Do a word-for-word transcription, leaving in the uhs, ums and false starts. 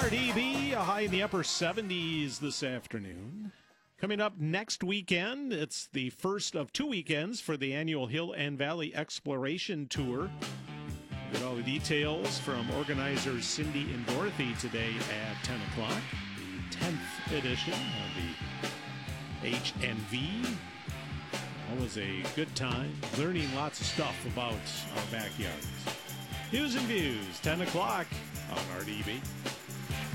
R D B, a high in the upper seventies this afternoon. Coming up next weekend, it's the first of two weekends for the annual Hill and Valley Exploration Tour. Get all the details from organizers Cindy and Dorothy today at ten o'clock. The tenth edition of the H N V. Always a good time, learning lots of stuff about our backyards. News and Views, ten o'clock on R D B.